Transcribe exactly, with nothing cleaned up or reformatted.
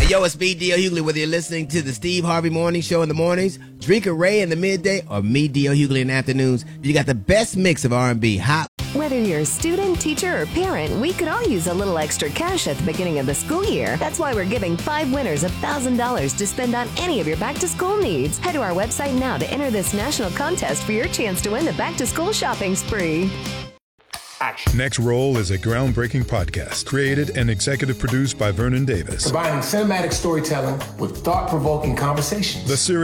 Hey, yo, it's me, Dio Hughley. Whether you're listening to the Steve Harvey Morning Show in the mornings, Drink a Ray in the midday, or me, Dio Hughley, in the afternoons, you got the best mix of R and B, hop. Whether you're a student, teacher, or parent, we could all use a little extra cash at the beginning of the school year. That's why we're giving five winners one thousand dollars to spend on any of your back-to-school needs. Head to our website now to enter this national contest for your chance to win the back-to-school shopping spree. Action. Next Roll is a groundbreaking podcast created and executive produced by Vernon Davis. Combining cinematic storytelling with thought-provoking conversations. The series